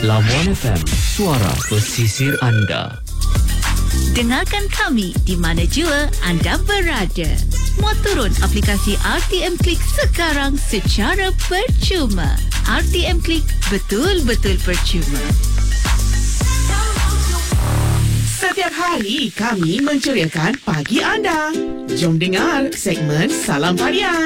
Labuan FM, suara pesisir anda. Dengarkan kami di mana jua anda berada. Muat turun aplikasi RTM Klik sekarang secara percuma. RTM Klik, betul-betul percuma. Setiap hari kami menceriakan pagi anda. Jom dengar segmen Salam Parian.